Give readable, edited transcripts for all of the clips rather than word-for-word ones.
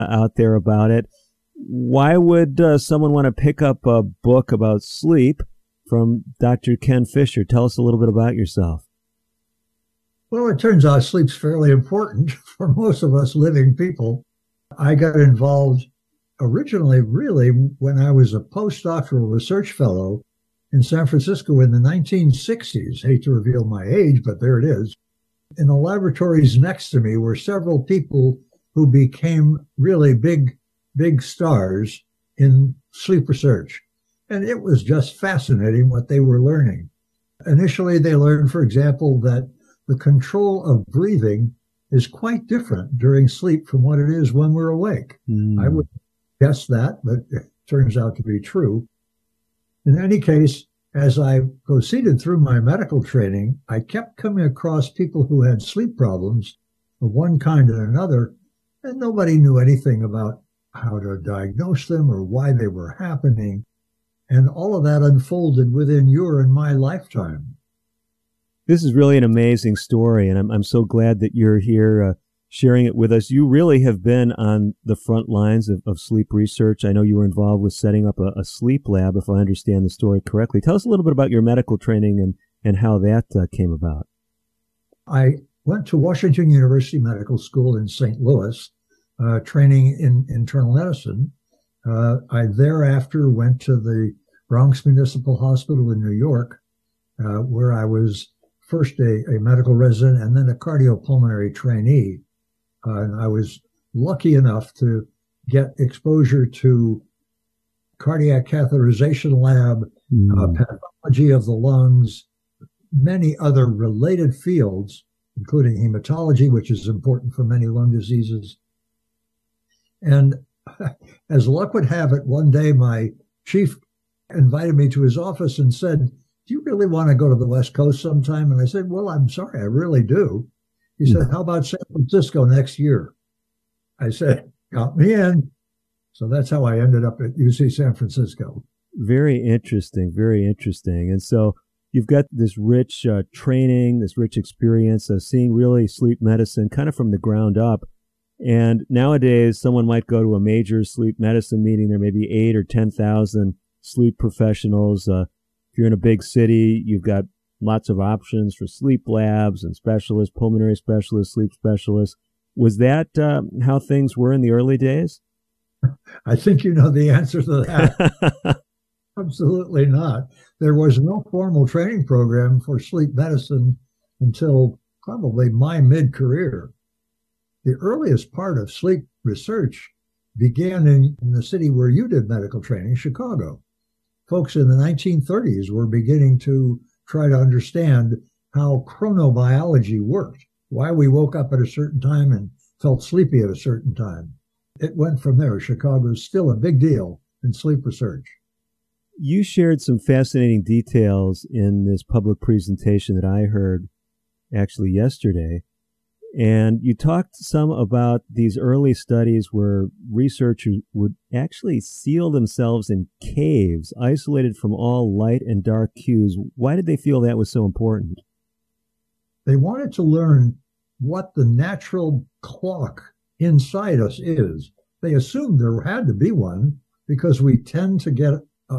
out there about it. Why would someone want to pick up a book about sleep from Dr. Ken Fisher? Tell us a little bit about yourself. Well, it turns out sleep's fairly important for most of us living people. I got involved originally, really, when I was a postdoctoral research fellow in San Francisco in the 1960s. Hate to reveal my age, but there it is. In the laboratories next to me were several people who became really big stars in sleep research. And it was just fascinating what they were learning. Initially, they learned, for example, that the control of breathing is quite different during sleep from what it is when we're awake. I would guess that, but it turns out to be true. In any case, as I proceeded through my medical training, I kept coming across people who had sleep problems of one kind or another, and nobody knew anything about how to diagnose them or why they were happening. And all of that unfolded within your and my lifetime. This is really an amazing story, and I'm so glad that you're here sharing it with us. You really have been on the front lines of sleep research. I know you were involved with setting up a sleep lab, if I understand the story correctly. Tell us a little bit about your medical training and how that came about. I went to Washington University Medical School in St. Louis, training in internal medicine. I thereafter went to the Bronx Municipal Hospital in New York, where I was first a medical resident and then a cardiopulmonary trainee. And I was lucky enough to get exposure to cardiac catheterization lab, pathology of the lungs, many other related fields, including hematology, which is important for many lung diseases. And as luck would have it, one day my chief invited me to his office and said, "Do you really want to go to the West Coast sometime?" And I said, "Well, I'm sorry, I really do." He said, "How about San Francisco next year?" I said, "Count me in." So that's how I ended up at UC San Francisco. Very interesting, very interesting. And so you've got this rich training, this rich experience of seeing really sleep medicine kind of from the ground up. And nowadays, someone might go to a major sleep medicine meeting. There may be 8,000 or 10,000 sleep professionals. If you're in a big city, you've got lots of options for sleep labs and specialists, pulmonary specialists, sleep specialists. Was that how things were in the early days? I think you know the answer to that. Absolutely not. There was no formal training program for sleep medicine until probably my mid-career. The earliest part of sleep research began in the city where you did medical training, Chicago. Folks in the 1930s were beginning to try to understand how chronobiology worked, why we woke up at a certain time and felt sleepy at a certain time. It went from there. Chicago is still a big deal in sleep research. You shared some fascinating details in this public presentation that I heard actually yesterday. And you talked some about these early studies where researchers would actually seal themselves in caves, isolated from all light and dark cues. Why did they feel that was so important? They wanted to learn what the natural clock inside us is. They assumed there had to be one because we tend to get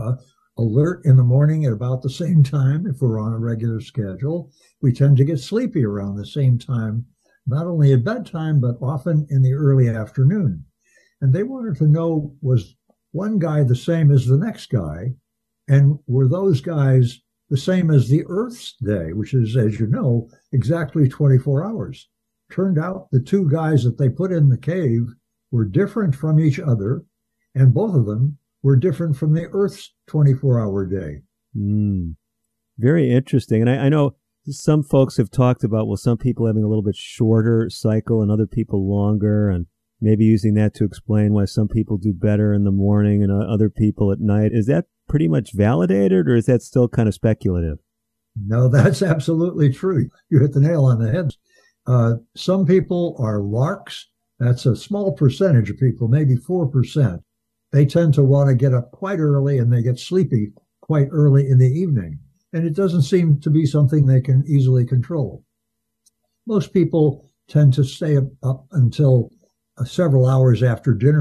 alert in the morning at about the same time if we're on a regular schedule. We tend to get sleepy around the same time, not only at bedtime, but often in the early afternoon. And they wanted to know, was one guy the same as the next guy? And were those guys the same as the Earth's day, which is, as you know, exactly 24 hours? Turned out the two guys that they put in the cave were different from each other, and both of them were different from the Earth's 24-hour day. Very interesting. And I know some folks have talked about, well, some people having a little bit shorter cycle and other people longer, and maybe using that to explain why some people do better in the morning and other people at night. Is that pretty much validated, or is that still kind of speculative? No, that's absolutely true. You hit the nail on the head. Some people are larks. That's a small percentage of people, maybe 4%. They tend to want to get up quite early and they get sleepy quite early in the evening. And it doesn't seem to be something they can easily control. Most people tend to stay up until several hours after dinner